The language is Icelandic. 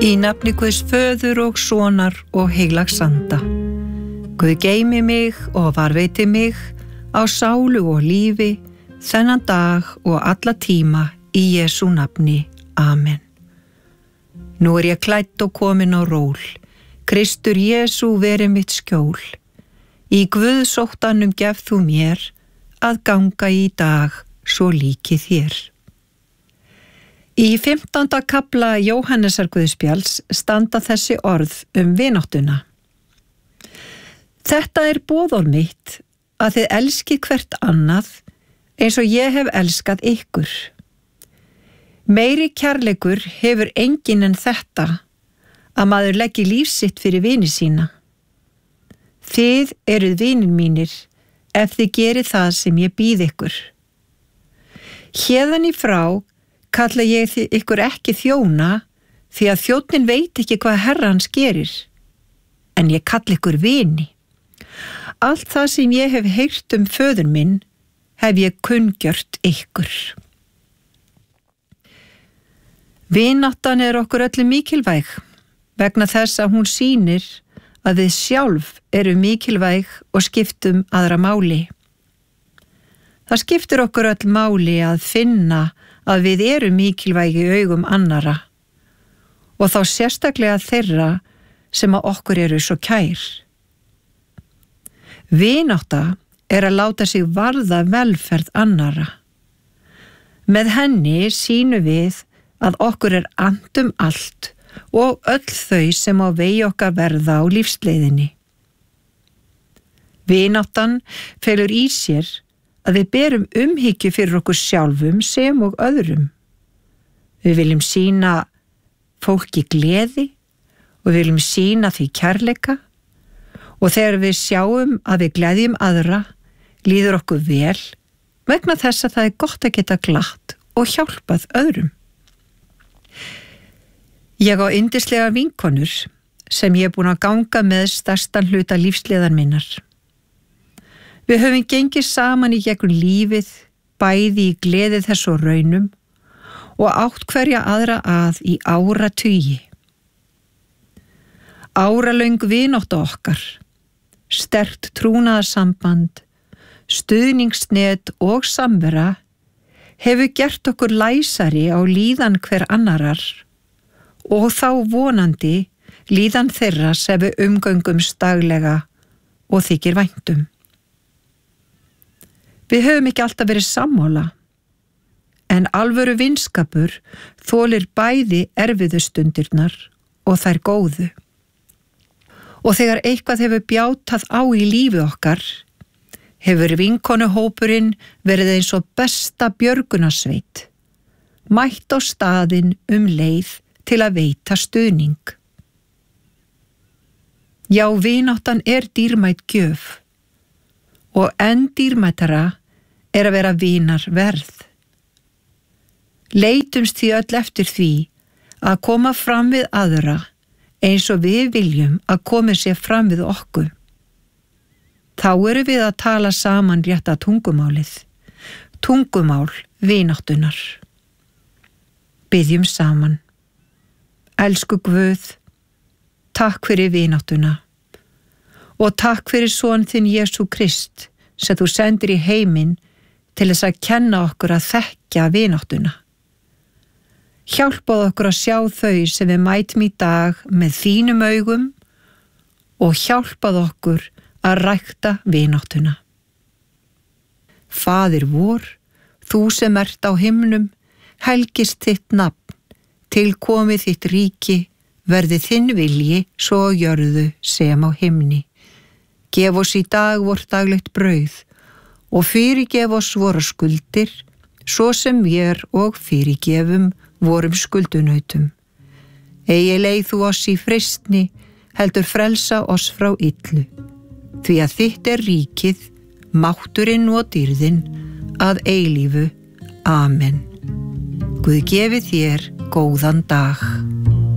Í nafni Guðs föður og sonar og heilags anda. Guð geymi mig og varveiti mig á sálu og lífi þennan dag og alla tíma í Jesú nafni. Amen. Nú ég klædd og komin á ról. Kristur Jesú veri mitt skjól. Í Guðsóttanum gef þú mér að ganga í dag svo líki þér. Í 15. kafla Jóhannesar Guðspjalls standa þessi orð vináttuna. Þetta boðorð mitt að þið elskið hvert annað eins og ég hef elskað ykkur. Meiri kærleikur hefur enginn en þetta að maður leggi líf sitt fyrir vini sína. Þið eruð vinir mínir ef þið gerið það sem ég býð ykkur. Héðan í frá kalla ég ykkur ekki þjóna því að þjónninn veit ekki hvað herra hans gerir, en ég kalla ykkur vini. Allt það sem ég hef heyrt föður minn hef ég kunngjört ykkur. Vináttan okkur öllum mikilvæg vegna þess að hún sýnir að við sjálf erum mikilvæg og skiptum aðra máli. Það skiptir okkur öll máli að finna að við erum mikilvægi í augum annara og þá sérstaklega þeirra sem að okkur eru svo kær. Vinátta að láta sig varða velferð annara. Með henni sýnum við að okkur annt allt og öll þau sem á vegi okkar verða á lífsleiðinni. Vináttan felur í sér að við berum umhyggju fyrir okkur sjálfum sem og öðrum. Við viljum sýna fólki gleði og við viljum sýna því kærleika og þegar við sjáum að við gleðjum aðra líður okkur vel vegna þess að það gott að geta glatt og hjálpað öðrum. Ég á yndislega vinkonur sem ég búin að ganga með stærstan hluta lífsleiðar minnar. Við höfum gengið saman í gegnum lífið, bæði í gleði þess og raunum og átt hverja aðra að í áratugi. Áralöng vinátta okkar, sterkt trúnaðarsamband, stuðningsnet og samvera hefur gert okkur læsari á líðan hver annarar og þá vonandi líðan þeirra sem við umgöngumst daglega og þykir væntum. Við höfum ekki alltaf verið sammála, en alvöru vinskapur þolir bæði erfiðu stundirnar og þær góðu. Og þegar eitthvað hefur bjátað á í lífi okkar, hefur vinkonuhópurinn verið eins og besta björgunarsveit, mætt á staðinn leið til að veita stuðning. Já, vináttan dýrmæt gjöf og enn dýrmætara að vera vinar verð. Leitumst því öll eftir því að koma fram við aðra eins og við viljum að komi sér fram við okkur. Þá erum við að tala saman rétta tungumálið, tungumál vináttunar. Biðjum saman. Elsku Guð, takk fyrir vináttuna og takk fyrir son þinn Jesú Krist sem þú sendir í heiminn til þess að kenna okkur að þekkja vináttuna. Hjálpað okkur að sjá þau sem við mætum í dag með þínum augum og hjálpað okkur að rækta vináttuna. Faðir vor, þú sem ert á himnum, helgist þitt nafn, tilkomið þitt ríki, verði þinn vilji svo á jörðu sem á himni. Gef oss í dag vort daglegt brauð og fyrirgef oss vorar skuldir, svo sem vér og fyrirgefum vorum skuldunautum. Eigi leið þú oss í freistni, heldur frelsa oss frá illu. Því að þitt ríkið, mátturinn og dýrðin, að eilífu. Amen. Guð gefi þér góðan dag.